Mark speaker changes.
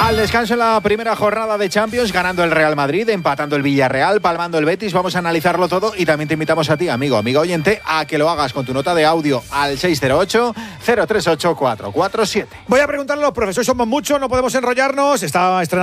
Speaker 1: Al descanso en la primera jornada de Champions, ganando el Real Madrid, empatando el Villarreal, palmando el Betis. Vamos a analizarlo todo y también te invitamos a ti, amigo oyente, a que lo hagas con tu nota de audio al 608-038-447.
Speaker 2: Voy a preguntarle a los profesores, somos muchos, no podemos enrollarnos. Está estrenando